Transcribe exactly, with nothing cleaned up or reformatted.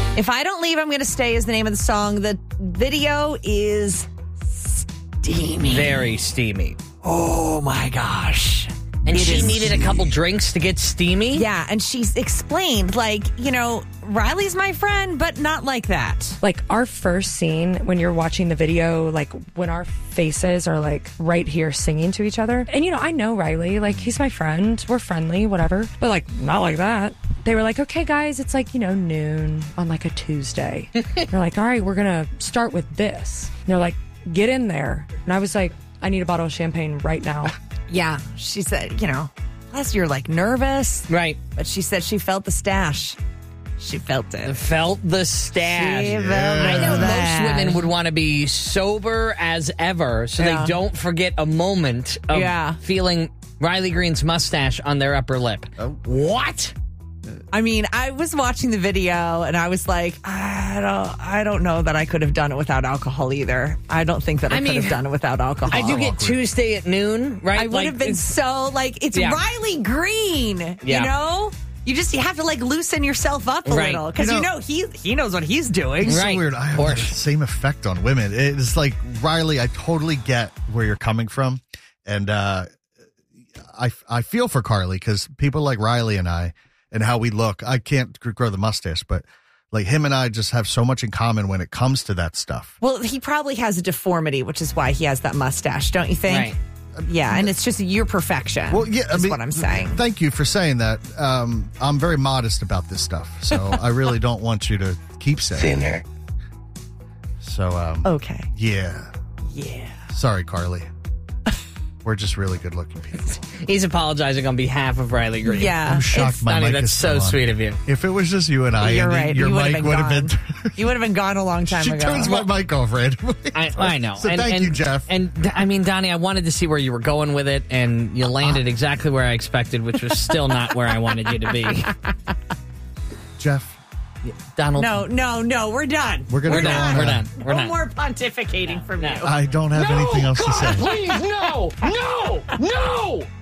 If I Don't Leave, I'm Going to Stay is the name of the song. The video is steamy. Very steamy. Oh, my gosh. And It she is needed a couple drinks to get steamy? Yeah, and she's explained, like, you know, Riley's my friend, but not like that. Like our first scene when you're watching the video, like when our faces are like right here singing to each other. And, you know, I know Riley, like he's my friend. We're friendly, whatever. But like, not like that. They were like, okay, guys, it's like, you know, noon on like a Tuesday. They're like, all right, we're going to start with this. And they're like, get in there. And I was like, I need a bottle of champagne right now. Yeah, she said, you know, plus you're like nervous. Right. But she said she felt the stash. She felt it. Felt the stash. She felt I know the most stash. women would want to be sober as ever so Yeah. they don't forget a moment of Yeah. feeling Riley Green's mustache on their upper lip. Oh. What? I mean, I was watching the video and I was like, I don't, I don't know that I could have done it without alcohol either. I don't think that I, I could mean, have done it without alcohol. I do get Tuesday at noon, right? I would Like, have been it's- so like, it's Yeah. Riley Green, Yeah. you know? You just you have to like loosen yourself up a Right. little because You you know- know, he he knows what he's doing. It's Right. so weird. I have Or- the same effect on women. It's like, Riley, I totally get where you're coming from. And uh, I, I feel for Carly because people like Riley and I and how we look, I can't grow the mustache, but like him and I just have so much in common when it comes to that stuff. Well, he probably has a deformity, which is why he has that mustache, don't you think? Right. Yeah, and it's just your perfection. Well, yeah, I is mean, what I'm saying. Thank you for saying that. Um, I'm very modest about this stuff, so I really don't want you to keep saying it. So, um, Okay. yeah. Yeah. Sorry, Carly. We're just really good looking people. He's apologizing on behalf of Riley Green. Yeah. I'm shocked it's- my Honey, mic that's is so still on. sweet of you. If it was just you and I, You're Andy, right. your you would mic have would been have gone. been. You would have been gone a long time She ago. turns my mic off randomly. I, I know. So and, thank and, you, Jeff. And I mean, Donnie, I wanted to see where you were going with it, and you landed exactly where I expected, which was still not where I wanted you to be. Jeff, Donald. No, no, no. We're done. We're gonna We're go done. on. We're a- done. We're no done. more pontificating from no. you. I don't have anything else to say. Please, no, no, no.